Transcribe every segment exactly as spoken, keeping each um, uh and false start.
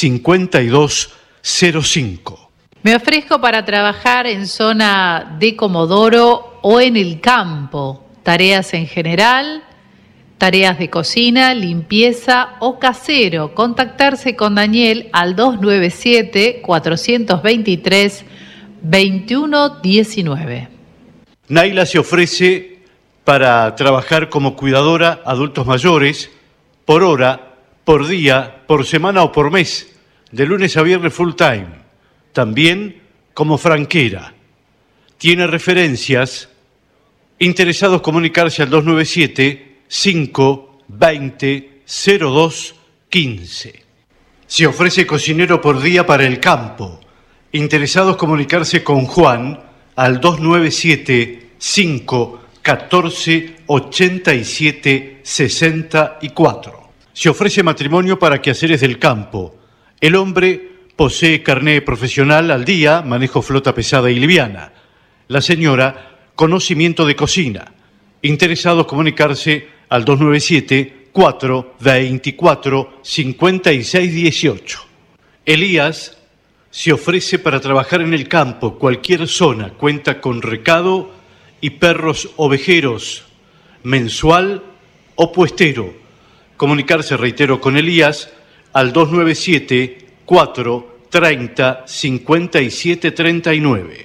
cincuenta y dos cero cinco. Me ofrezco para trabajar en zona de Comodoro o en el campo. Tareas en general, tareas de cocina, limpieza o casero. Contactarse con Daniel al dos nueve siete, cuatro dos tres, dos uno uno nueve. Naila se ofrece para trabajar como cuidadora adultos mayores por hora, por día, por semana o por mes, de lunes a viernes full time. También como franquera. Tiene referencias. Interesados comunicarse al dos nueve siete, cinco veinte, cero dos quince. Se ofrece cocinero por día para el campo. Interesados comunicarse con Juan al dos nueve siete, cinco catorce, ochenta y siete, sesenta y cuatro. Se ofrece matrimonio para quehaceres del campo. El hombre posee carné profesional al día, manejo flota pesada y liviana. La señora, conocimiento de cocina. Interesados comunicarse al dos nueve siete, cuatro veinticuatro, cincuenta y seis dieciocho. Elías se ofrece para trabajar en el campo, cualquier zona, cuenta con recado y perros ovejeros, mensual o puestero. Comunicarse, reitero, con Elías al dos nueve siete, cuatro treinta, cincuenta y siete treinta y nueve.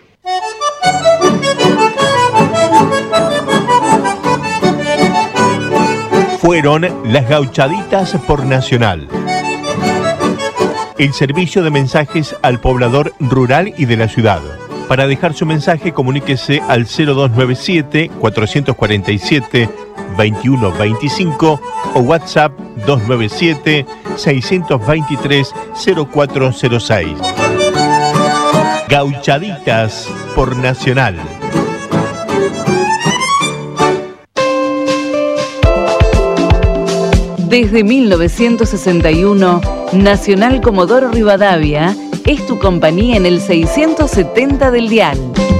Fueron las Gauchaditas por Nacional. El servicio de mensajes al poblador rural y de la ciudad. Para dejar su mensaje, comuníquese al cero dos nueve siete, cuatro cuatro siete, dos uno dos cinco o WhatsApp dos nueve siete, seis dos tres, cero cuatro cero seis. Gauchaditas por Nacional. Desde mil novecientos sesenta y uno, Nacional Comodoro Rivadavia es tu compañía en el seiscientos setenta del dial.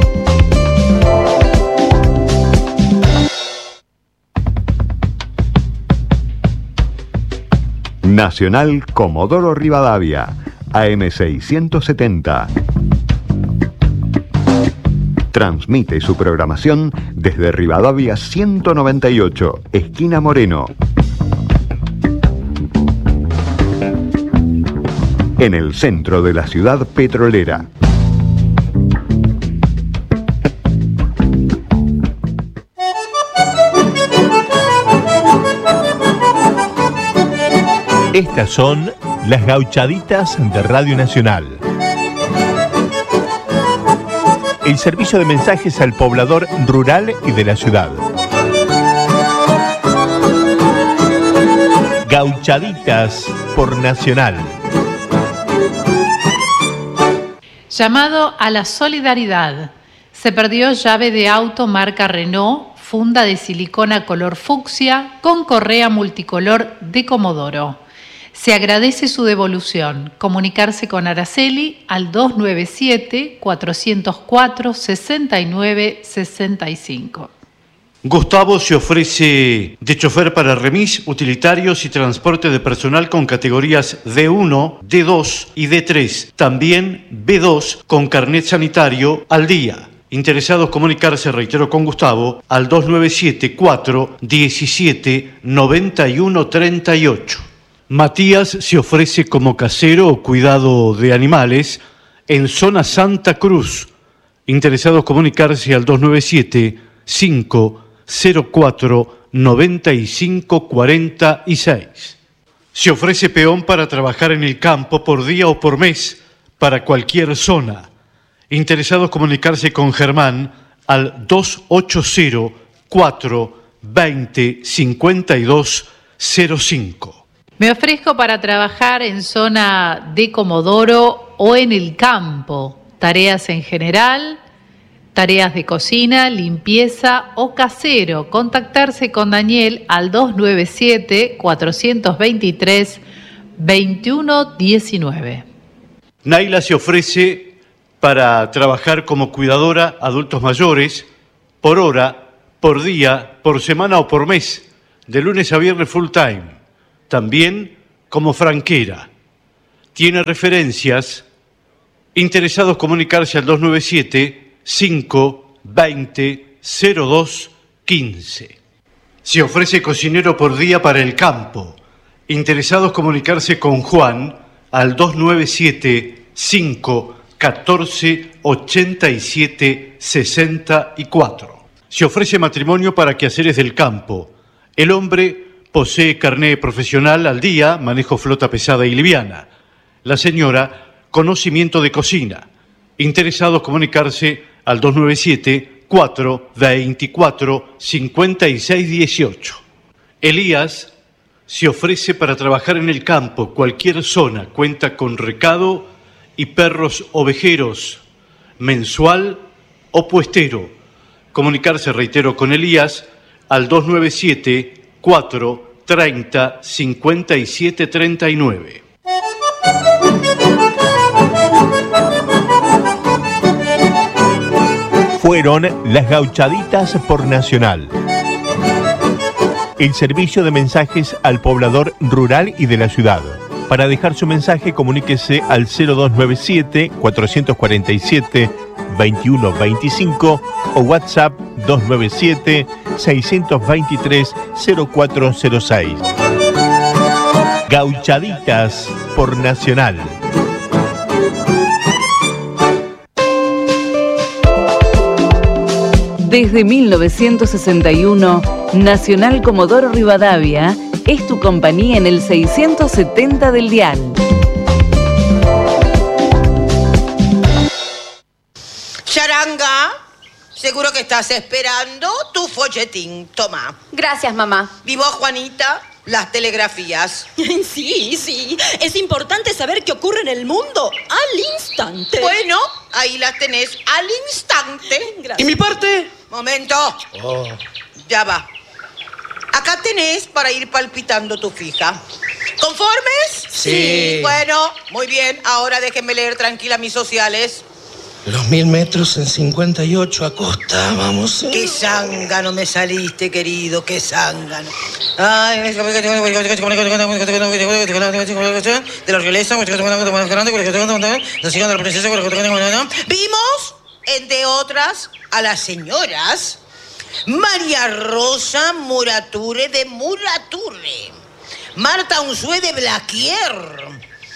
Nacional Comodoro Rivadavia, A M seiscientos setenta. Transmite su programación desde Rivadavia ciento noventa y ocho, esquina Moreno. En el centro de la ciudad petrolera. Estas son las Gauchaditas de Radio Nacional. El servicio de mensajes al poblador rural y de la ciudad. Gauchaditas por Nacional. Llamado a la solidaridad. Se perdió llave de auto marca Renault, funda de silicona color fucsia con correa multicolor de Comodoro. Se agradece su devolución. Comunicarse con Araceli al dos nueve siete, cuatro cero cuatro, seis nueve seis cinco. Gustavo se ofrece de chofer para remis, utilitarios y transporte de personal con categorías D uno, D dos y D tres. También B dos con carnet sanitario al día. Interesados comunicarse, reitero, con Gustavo al dos nueve siete, cuatro diecisiete, noventa y uno treinta y ocho. Matías se ofrece como casero o cuidado de animales en zona Santa Cruz. Interesados comunicarse al dos nueve siete, cinco cero cuatro, noventa y cinco cuarenta y seis. Se ofrece peón para trabajar en el campo por día o por mes para cualquier zona. Interesados comunicarse con Germán al dos ocho cero, cuatro veinte, cincuenta y dos cero cinco. Me ofrezco para trabajar en zona de Comodoro o en el campo. Tareas en general, tareas de cocina, limpieza o casero. Contactarse con Daniel al dos nueve siete, cuatro dos tres, dos uno uno nueve. Naila se ofrece para trabajar como cuidadora adultos mayores por hora, por día, por semana o por mes, de lunes a viernes full time. También como franquera. tiene referencias. Interesados comunicarse al dos nueve siete, cinco veinte, cero dos quince. Se ofrece cocinero por día para el campo. Interesados comunicarse con Juan al dos nueve siete, cinco catorce, ochenta y siete, sesenta y cuatro. Se ofrece matrimonio para quehaceres del campo. El hombre posee carné profesional al día, manejo flota pesada y liviana. La señora, conocimiento de cocina. Interesados comunicarse al dos nueve siete, cuatro veinticuatro, cincuenta y seis dieciocho. Elías se ofrece para trabajar en el campo, cualquier zona, cuenta con recado y perros ovejeros, mensual o puestero. Comunicarse, reitero, con Elías al dos nueve siete, cuatro treinta, cincuenta y siete treinta y nueve. Fueron las Gauchaditas por Nacional. El servicio de mensajes al poblador rural y de la ciudad. Para dejar su mensaje, comuníquese al cero dos nueve siete, cuatro cuatro siete, veintiuno veinticinco o WhatsApp dos nueve siete, seis dos tres, cero cuatro cero seis. Gauchaditas por Nacional. Desde mil novecientos sesenta y uno, Nacional Comodoro Rivadavia es tu compañía en el seiscientos setenta del dial. Charanga, seguro que estás esperando tu folletín. Toma. Gracias, mamá. ¿Y vos, Juanita? Las telegrafías. Sí, sí. Es importante saber qué ocurre en el mundo al instante. Bueno, ahí las tenés al instante. Gracias. ¿Y mi parte? Momento. Oh. Ya va. Acá tenés para ir palpitando tu fija. ¿Conformes? Sí. Bueno, muy bien. Ahora déjenme leer tranquila mis sociales. Los mil metros en cincuenta y ocho a costa, vamos. Qué zángano me saliste, querido, qué zángano. Ay, de la realeza, de la princesa. Vimos, entre otras, a las señoras María Rosa Murature de Murature, Marta Unzué de Blaquier,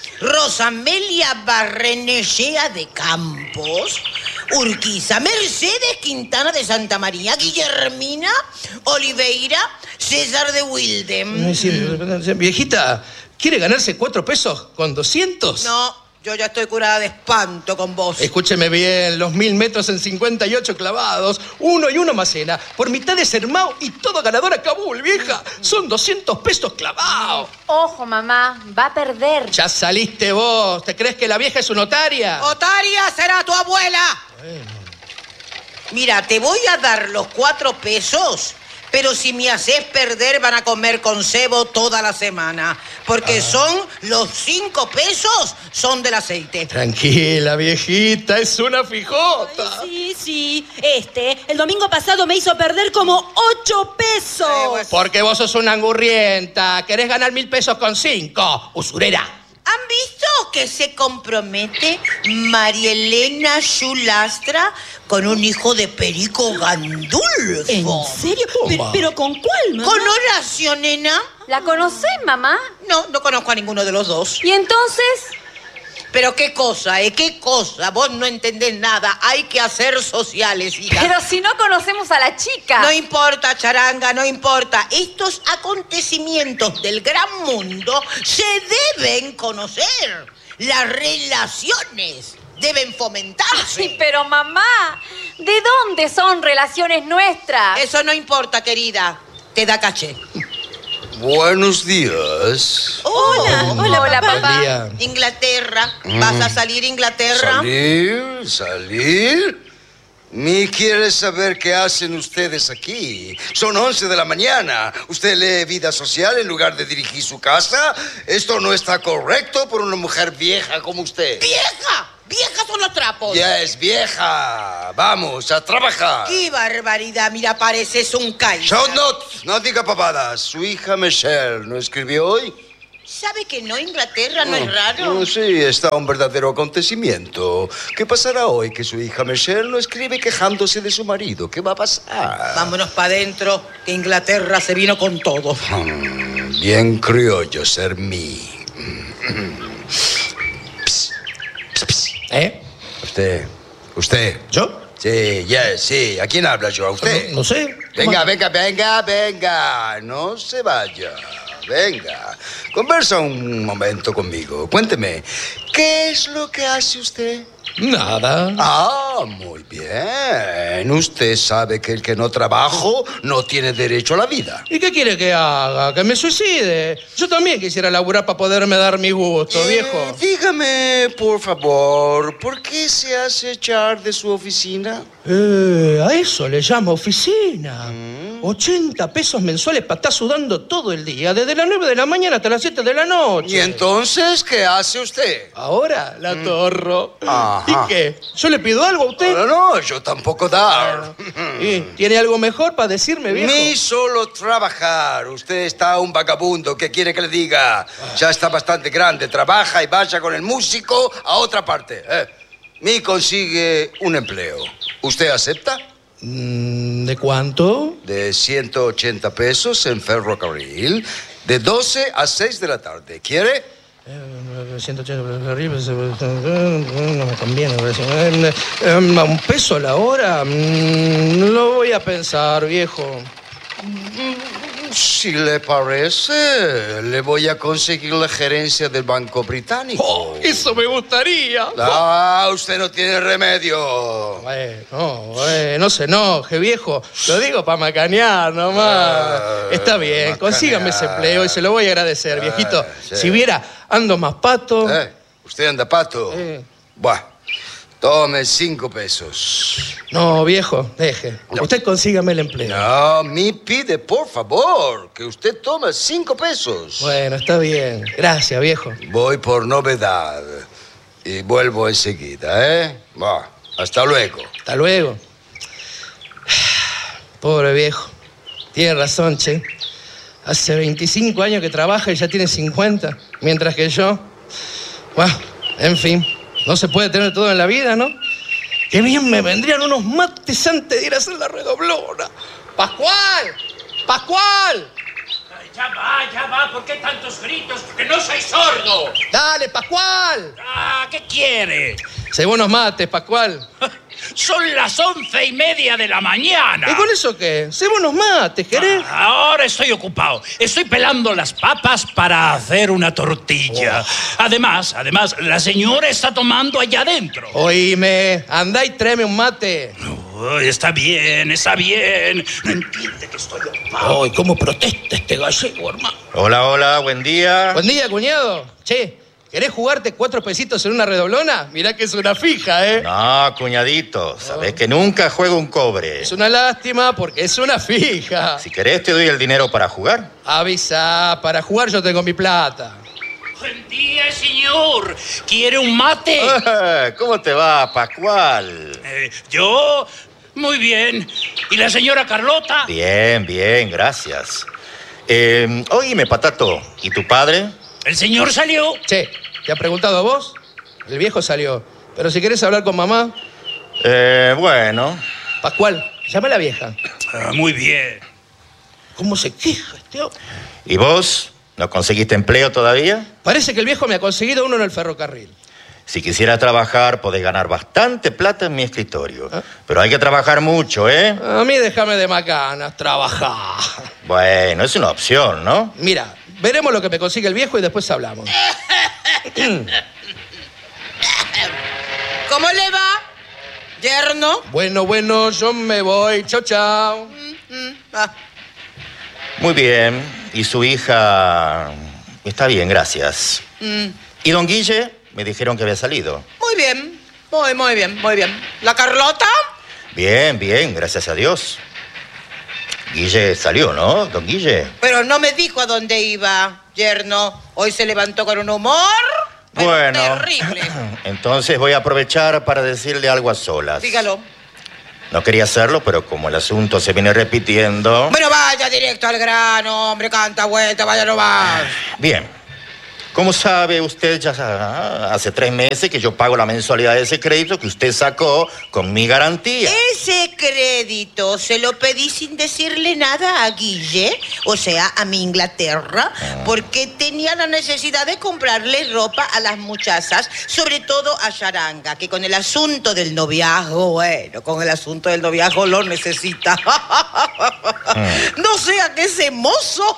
Rosamelia Barrenechea de Campos, Urquiza, Mercedes Quintana de Santa María, Guillermina Oliveira, César de Wilde. Sí, viejita, ¿quiere ganarse cuatro pesos con doscientos? No, yo ya estoy curada de espanto con vos. Escúcheme bien, los mil metros en cincuenta y ocho clavados, uno y uno macena, por mitad de Sermao y todo ganador a Kabul, vieja. Son doscientos pesos clavados. Ojo, mamá, va a perder. Ya saliste vos, ¿te crees que la vieja es su notaria? ¡Otaria será tu abuela! Bueno. Mira, te voy a dar los cuatro pesos, pero si me haces perder van a comer con cebo toda la semana, porque ah. son los cinco pesos, son del aceite. Tranquila, viejita, es una fijota. Ay, sí, sí. Este, el domingo pasado me hizo perder como ocho pesos. Eh, pues... Porque vos sos una angurrienta. Querés ganar mil pesos con cinco, usurera. ¿Han visto que se compromete María Elena Chulastra con un hijo de Perico Gandulfo? ¿En serio? ¿Pero, ¿Pero con cuál, mamá? Con Horacio, nena. ¿La conocés, mamá? No, no conozco a ninguno de los dos. ¿Y entonces? Pero qué cosa, ¿eh? ¿Qué cosa? Vos no entendés nada. Hay que hacer sociales, hija. Pero si no conocemos a la chica. No importa, charanga, no importa. Estos acontecimientos del gran mundo se deben conocer. Las relaciones deben fomentarse. Ay, pero mamá, ¿de dónde son relaciones nuestras? Eso no importa, querida. Te da caché. Buenos días. Hola, oh, hola, hola, papá. Buen día. Inglaterra. ¿Vas a salir a Inglaterra? ¿Salir? ¿Salir? Ni quiere saber qué hacen ustedes aquí. Son once de la mañana. ¿Usted lee Vida Social en lugar de dirigir su casa? Esto no está correcto por una mujer vieja como usted. ¡Vieja! ¡Viejas son los trapos! Ya es vieja. Vamos, a trabajar. ¡Qué barbaridad! Mira, pareces un Kaiser. Shut not. No diga pavadas. Su hija Michelle, ¿no escribió hoy? ¿Sabe que no, Inglaterra no es raro? Oh, sí, está un verdadero acontecimiento. ¿Qué pasará hoy que su hija Michelle no escribe quejándose de su marido? ¿Qué va a pasar? Vámonos para adentro, que Inglaterra se vino con todo. Mm, bien criollo ser mí. Psst, psst, psst. ¿Eh? Usted, usted. ¿Yo? Sí, ya, sí. ¿A quién habla yo? ¿A usted? No, no sé. Venga, venga, venga, venga. No se vaya. Venga. Conversa un momento conmigo. Cuénteme, ¿qué es lo que hace usted? Nada. Ah, muy bien. Usted sabe que el que no trabaja no tiene derecho a la vida. ¿Y qué quiere que haga? ¿Que me suicide? Yo también quisiera laburar para poderme dar mi gusto, Eh, viejo. Dígame, por favor, ¿por qué se hace echar de su oficina? Eh, a eso le llamo oficina. ochenta pesos mensuales para estar sudando todo el día, desde las nueve de la mañana hasta las siete de la noche. ¿Y entonces qué hace usted? Ahora la torro. Ajá. ¿Y qué? ¿Yo le pido algo a usted? No, no, yo tampoco dar. ¿Y tiene algo mejor para decirme, viejo? Ni solo trabajar. Usted está un vagabundo. ¿Qué quiere que le diga? Ya está bastante grande. Trabaja y vaya con el músico a otra parte. ¿eh? Ni consigue un empleo. ¿Usted acepta? ¿De cuánto? De ciento ochenta pesos en ferrocarril, de doce a seis de la tarde. ¿Quiere? ciento ochenta no me conviene. Eh, eh, ¿Un peso a la hora? Mm, Lo voy a pensar, viejo. Si le parece, le voy a conseguir la gerencia del Banco Británico. Oh, eso me gustaría. Ah, usted no tiene remedio. Bueno, bueno, no se enoje, viejo. Lo digo para macanear nomás. Ah, Está bien, macanear. consígame ese empleo y se lo voy a agradecer, Ah, viejito. sí. Si viera, ando más pato. ¿Eh? ¿Usted anda pato? Eh. Buah, tome cinco pesos. No, viejo, deje. Usted consígame el empleo. No, me pide, por favor, que usted tome cinco pesos. Bueno, está bien. Gracias, viejo. Voy por novedad y vuelvo enseguida, ¿eh? Buah, hasta luego. Hasta luego. Pobre viejo. Tiene razón, che. Hace veinticinco años que trabaja y ya tiene cincuenta. Mientras que yo... Bueno, en fin. No se puede tener todo en la vida, ¿no? Qué bien me vendrían unos mates antes de ir a hacer la redoblona. ¡Pascual! ¡Pascual! Ya va, ya va. ¿Por qué tantos gritos? ¡Que no soy sordo! ¡Dale, Pascual! Ah, ¿qué quiere? Se unos mates, Pascual. Son las once y media de la mañana. ¿Y con eso qué? Se unos mates, ¿querés? Ah, ahora estoy ocupado. Estoy pelando las papas para hacer una tortilla. Oh. Además, además, la señora está tomando allá adentro. Oíme, andá y tráeme un mate. Oh, está bien, está bien. No entiende que estoy ocupado. Ay, cómo protesta este gallego, hermano. Hola, hola, buen día. Buen día, cuñado. Che, ¿querés jugarte cuatro pesitos en una redoblona? Mirá que es una fija, ¿eh? No, cuñadito, sabés que nunca juego un cobre. Es una lástima porque es una fija. Si querés te doy el dinero para jugar. Avisa, para jugar yo tengo mi plata. Buen día, señor. ¿Quiere un mate? ¿Cómo te va, Pascual? Eh, yo, muy bien. ¿Y la señora Carlota? Bien, bien, gracias. Eh, oíme, Patato, ¿y tu padre? ¿El señor salió? Che, ¿te ha preguntado a vos? El viejo salió. Pero si querés hablar con mamá... Eh, bueno. Pascual, llama a la vieja. Ah, muy bien. ¿Cómo se queja este hombre? ¿Y vos? ¿No conseguiste empleo todavía? Parece que el viejo me ha conseguido uno en el ferrocarril. Si quisieras trabajar, podés ganar bastante plata en mi escritorio. ¿Ah? Pero hay que trabajar mucho, ¿eh? A mí déjame de macanas, trabajar. Bueno, es una opción, ¿no? Mira, veremos lo que me consigue el viejo y después hablamos. ¿Cómo le va, yerno? Bueno, bueno, yo me voy. Chao, chao. Mm, mm, ah. Muy bien. ¿Y su hija? Está bien, gracias. Mm. ¿Y don Guille? Me dijeron que había salido. Muy bien, muy, muy bien, muy bien. ¿La Carlota? Bien, bien, gracias a Dios. Guille salió, ¿no, don Guille? Pero no me dijo a dónde iba, yerno. Hoy se levantó con un humor... Bueno, terrible. Entonces voy a aprovechar para decirle algo a solas. Dígalo. No quería hacerlo, pero como el asunto se viene repitiendo... Bueno, vaya directo al grano, hombre, canta vuelta, vaya nomás. Bien. Como sabe usted, ya hace tres meses que yo pago la mensualidad de ese crédito que usted sacó con mi garantía. ¿Ese crédito se lo pedí sin decirle nada a Guille? O sea, a mi Inglaterra, ah. porque tenía la necesidad de comprarle ropa a las muchachas, sobre todo a Charanga, que con el asunto del noviazgo, bueno, con el asunto del noviazgo lo necesita. Ah. No sea que ese mozo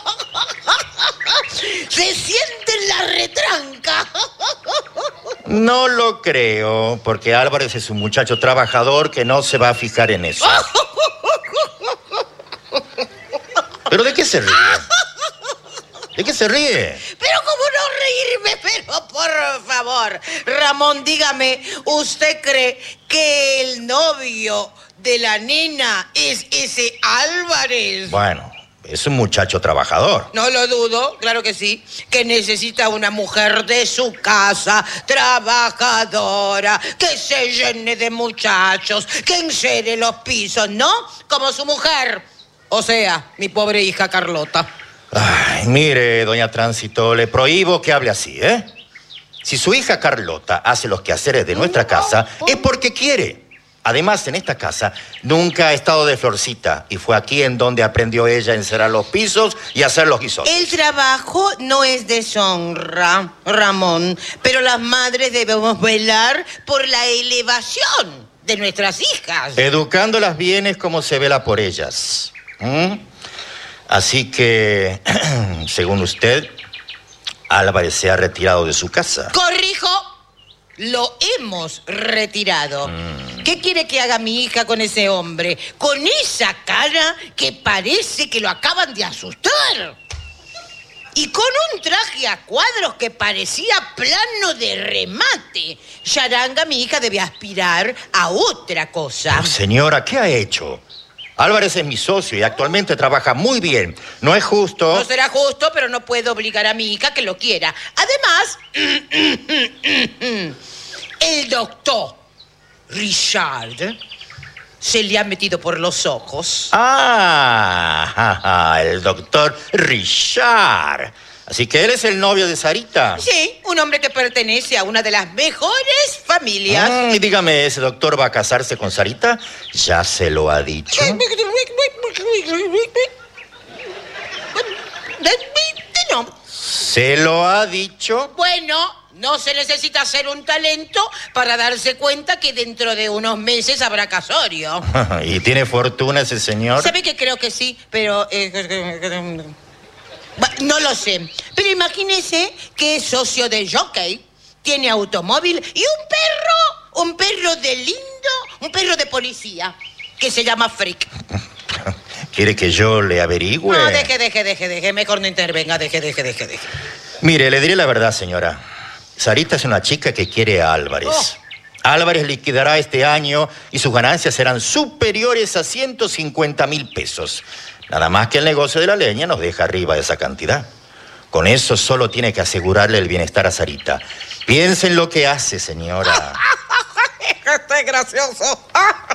se siente en la retranca. No lo creo, porque Álvarez es un muchacho trabajador que no se va a fijar en eso. ¿Pero de qué se ríe? ¿De qué se ríe? Pero cómo no reírme, pero por favor, Ramón, dígame, ¿usted cree que el novio de la nena es ese Álvarez? Bueno, es un muchacho trabajador. No lo dudo, claro que sí, que necesita una mujer de su casa, trabajadora, que se llene de muchachos, que encere los pisos, ¿no? Como su mujer, o sea, mi pobre hija Carlota. Ay, mire, doña Tránsito, le prohíbo que hable así, ¿eh? Si su hija Carlota hace los quehaceres de nuestra casa, es porque quiere. Además, en esta casa nunca ha estado de florcita y fue aquí en donde aprendió ella a encerar los pisos y a hacer los guisotes. El trabajo no es deshonra, Ramón, pero las madres debemos velar por la elevación de nuestras hijas. Educándolas bien es como se vela por ellas. ¿Mm? Así que, según usted, Álvarez se ha retirado de su casa. ¡Corrijo! Lo hemos retirado. Mm. ¿Qué quiere que haga mi hija con ese hombre? Con esa cara que parece que lo acaban de asustar. Y con un traje a cuadros que parecía plano de remate. Charanga, mi hija, debe aspirar a otra cosa. Oh, señora, ¿qué ha hecho? Álvarez es mi socio y actualmente trabaja muy bien. No es justo... No será justo, pero no puedo obligar a mi hija que lo quiera. Además, el doctor Richard se le ha metido por los ojos. Ah, el doctor Richard. Así que él es el novio de Sarita. Sí, un hombre que pertenece a una de las mejores familias. Mm, y dígame, ¿ese doctor va a casarse con Sarita? ¿Ya se lo ha dicho? No. ¿Se lo ha dicho? Bueno, no se necesita ser un talento para darse cuenta que dentro de unos meses habrá casorio. ¿Y tiene fortuna ese señor? ¿Sabe que creo que sí? Pero... Eh, no lo sé. Pero imagínese que es socio de jockey, tiene automóvil y un perro, un perro de lindo, un perro de policía, que se llama Frick. ¿Quiere que yo le averigüe? No, deje, deje, deje, deje. Mejor no intervenga. Deje, deje, deje, deje. Mire, le diré la verdad, señora. Sarita es una chica que quiere a Álvarez. Oh. Álvarez liquidará este año y sus ganancias serán superiores a ciento cincuenta mil pesos. Nada más que el negocio de la leña nos deja arriba de esa cantidad. Con eso solo tiene que asegurarle el bienestar a Sarita. Piense en lo que hace, señora. Esto es gracioso.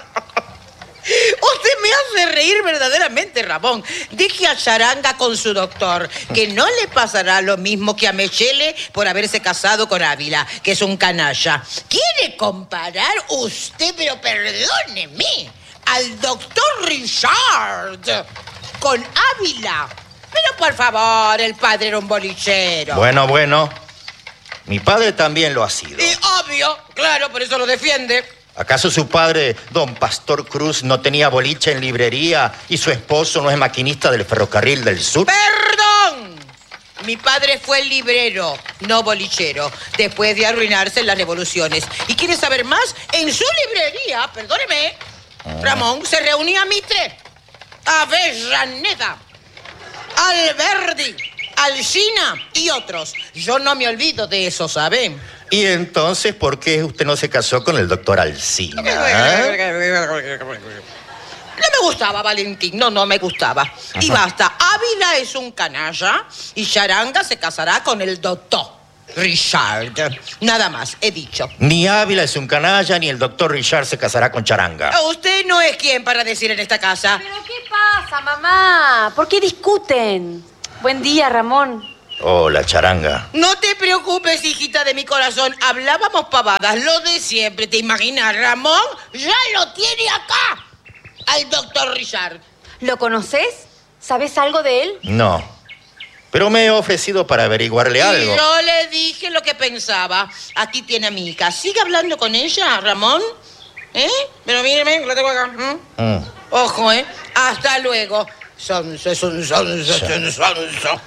Usted me hace reír verdaderamente, Ramón. Deje a Charanga con su doctor, que no le pasará lo mismo que a Mechele por haberse casado con Ávila, que es un canalla. ¿Quiere comparar usted, pero perdóneme, al doctor Richard con Ávila? Pero por favor, el padre era un bolichero. Bueno, bueno. Mi padre también lo ha sido. Y obvio, claro, por eso lo defiende. ¿Acaso su padre, don Pastor Cruz, no tenía boliche en librería y su esposo no es maquinista del ferrocarril del sur? ¡Perdón! Mi padre fue librero, no bolichero, después de arruinarse en las revoluciones. ¿Y quiere saber más? En su librería, perdóneme, ah. Ramón, se reunía Mitre, Avellaneda, Alberdi, Alsina y otros. Yo no me olvido de eso, ¿saben? ¿Y entonces por qué usted no se casó con el doctor Alsina? ¿Eh? No me gustaba, Valentín. No, no me gustaba. Ajá. Y basta. Ávila es un canalla y Charanga se casará con el doctor Richard. Nada más, he dicho. Ni Ávila es un canalla, ni el doctor Richard se casará con Charanga. Usted no es quien para decir en esta casa. ¿Pero qué pasa, mamá? ¿Por qué discuten? Buen día, Ramón. Hola, Charanga. No te preocupes, hijita de mi corazón. Hablábamos pavadas, lo de siempre. ¿Te imaginas? Ramón ya lo tiene acá, al doctor Richard. ¿Lo conoces? ¿Sabes algo de él? No, pero me he ofrecido para averiguarle Y algo. yo le dije lo que pensaba. Aquí tiene a mi hija. ¿Sigue hablando con ella, Ramón? ¿Eh? Pero míreme, la tengo acá. ¿Mm? Mm. Ojo, ¿eh? Hasta luego. Sonso, sonso, sonso, sonso, sonso.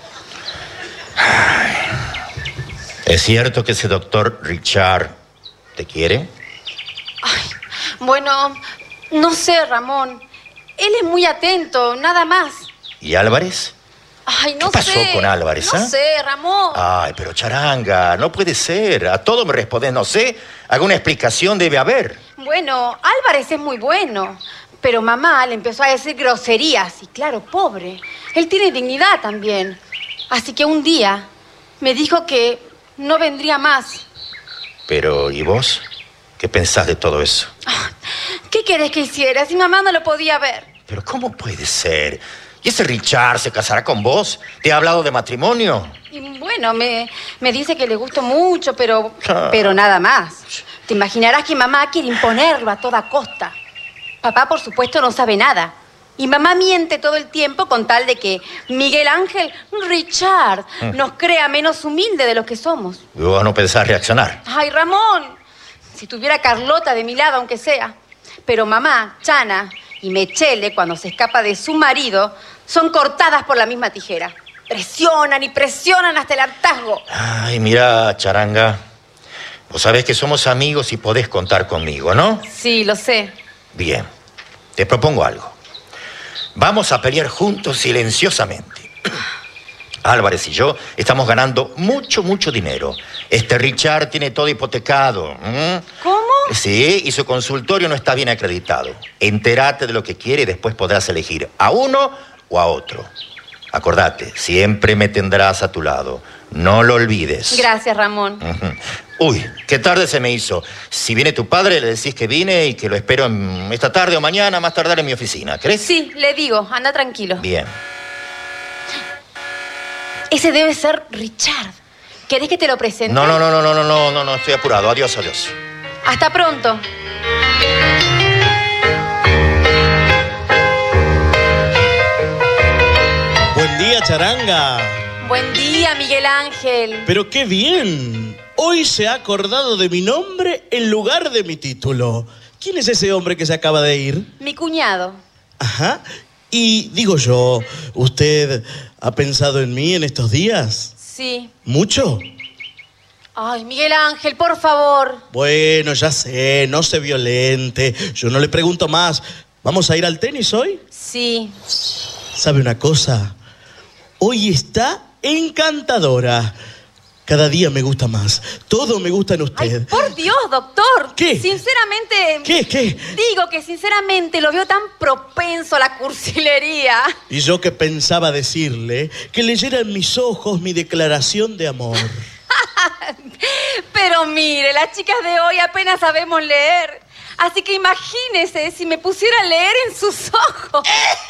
¿Es cierto que ese doctor Richard te quiere? Bueno, no sé, Ramón. Él es muy atento, nada más. ¿Y Álvarez? Ay, no ¿Qué pasó sé. con Álvarez, No ah? sé, Ramón. Ay, pero Charanga, no puede ser. A todo me respondes, no sé. Alguna explicación debe haber. Bueno, Álvarez es muy bueno. Pero mamá le empezó a decir groserías. Y claro, pobre. Él tiene dignidad también. Así que un día me dijo que no vendría más. Pero, ¿y vos? ¿Qué pensás de todo eso? ¿Qué querés que hiciera si mamá no lo podía ver? Pero ¿cómo puede ser? ¿Y ese Richard se casará con vos? ¿Te ha hablado de matrimonio? Y bueno, me, me dice que le gusto mucho, pero, Ah. pero nada más. Te imaginarás que mamá quiere imponerlo a toda costa. Papá, por supuesto, no sabe nada. Y mamá miente todo el tiempo con tal de que Miguel Ángel, Richard, Mm. nos crea menos humilde de lo que somos. ¿Y vos no pensás reaccionar? Ay, Ramón, si tuviera Carlota de mi lado, aunque sea. Pero mamá, Chana y Mechele, cuando se escapa de su marido, son cortadas por la misma tijera. Presionan y presionan hasta el hartazgo. Ay, mira, Charanga. Vos sabés que somos amigos y podés contar conmigo, ¿no? Sí, lo sé. Bien. Te propongo algo. Vamos a pelear juntos silenciosamente. Álvarez y yo estamos ganando mucho, mucho dinero. Este Richard tiene todo hipotecado. ¿m? ¿Cómo? Sí, y su consultorio no está bien acreditado. Entérate de lo que quiere y después podrás elegir a uno o a otro. Acordate, siempre me tendrás a tu lado. No lo olvides. Gracias, Ramón. Ujú. Uy, qué tarde se me hizo. Si viene tu padre, le decís que vine y que lo espero en- esta tarde o mañana, más tardar en mi oficina. ¿Crees? Sí, le digo, anda tranquilo. Bien. Ese debe ser Richard. ¿Querés que te lo presente? No, no, no, no, no, no, no, no, no, estoy apurado. Adiós, adiós. Hasta pronto. Buen día, Charanga. Buen día, Miguel Ángel. Pero qué bien. Hoy se ha acordado de mi nombre en lugar de mi título. ¿Quién es ese hombre que se acaba de ir? Mi cuñado. Ajá. Y digo yo, ¿usted ha pensado en mí en estos días? Sí. ¿Mucho? Ay, Miguel Ángel, por favor. Bueno, ya sé, no se violente. Yo no le pregunto más. ¿Vamos a ir al tenis hoy? Sí. ¿Sabe una cosa? Hoy está encantadora. Cada día me gusta más. Todo me gusta en usted. Por Dios, doctor. ¿Qué? Sinceramente... ¿Qué? ¿Qué? Digo que sinceramente lo veo tan propenso a la cursilería. Y yo que pensaba decirle que leyera en mis ojos mi declaración de amor. Pero mire, las chicas de hoy apenas sabemos leer. Así que imagínese si me pusiera a leer en sus ojos.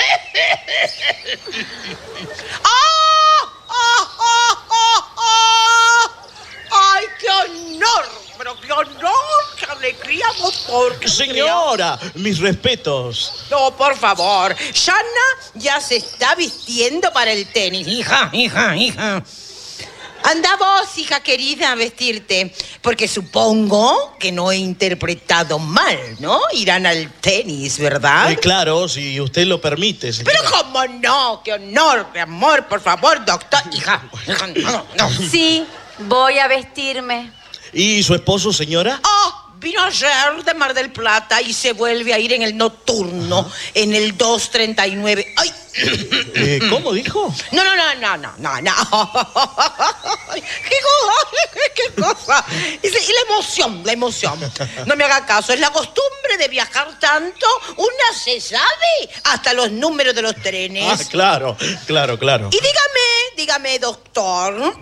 ¡Ay, qué honor! Pero qué honor, qué alegría, doctor. qué Señora, mis respetos. alegría. No, por favor. Shanna ya se está vistiendo para el tenis. Hija, hija, hija. Anda vos, hija querida, a vestirte. Porque supongo que no he interpretado mal, ¿no? Irán al tenis, ¿verdad? Eh, claro, si usted lo permite, señora. Pero cómo no, qué honor, qué amor, por favor, doctor. Hija, hija, no, no. Sí, voy a vestirme. ¿Y su esposo, señora? Oh, vino ayer de Mar del Plata y se vuelve a ir en el nocturno, en el dos treinta y nueve. ¡Ay! Eh, ¿Cómo dijo? No, no, no, no, no, no, no. Ay, ¿Qué cosa? ¿Qué cosa? Es la- y la emoción, la emoción. No me haga caso, es la costumbre de viajar tanto. Una se sabe hasta los números de los trenes. Ah, claro, claro, claro. Y dígame, dígame, doctor,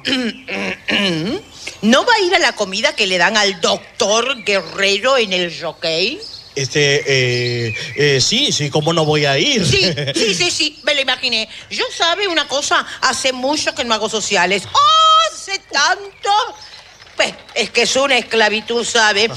¿no va a ir a la comida que le dan al doctor Guerrero en el Jockey? Este, eh, eh, sí, sí, ¿cómo no voy a ir? Sí, sí, sí, sí, me lo imaginé. Yo, ¿sabe una cosa? Hace mucho que no hago sociales. ¡Oh, hace tanto! Pues es que es una esclavitud, ¿sabe?